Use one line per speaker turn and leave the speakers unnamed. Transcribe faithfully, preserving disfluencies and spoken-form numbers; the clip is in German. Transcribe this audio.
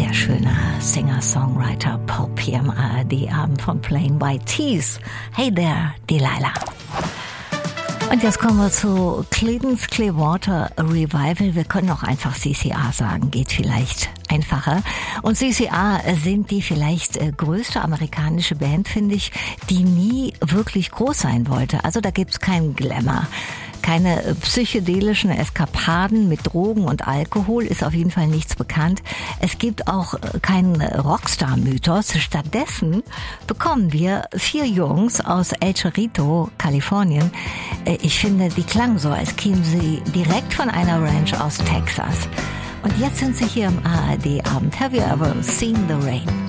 sehr schöner Singer-Songwriter Pop hier im A R D-Abend von Plain White T's. Hey there, Delilah. Und jetzt kommen wir zu Creedence Clearwater Revival. Wir können auch einfach C C R sagen, geht vielleicht einfacher. Und C C R sind die vielleicht größte amerikanische Band, finde ich, die nie wirklich groß sein wollte. Also da gibt's keinen Glamour. Keine psychedelischen Eskapaden mit Drogen und Alkohol, ist auf jeden Fall nichts bekannt. Es gibt auch keinen Rockstar-Mythos. Stattdessen bekommen wir vier Jungs aus El Cerrito, Kalifornien. Ich finde, die klangen so, als kämen sie direkt von einer Ranch aus Texas. Und jetzt sind sie hier im A R D-Abend. Have you ever seen the rain?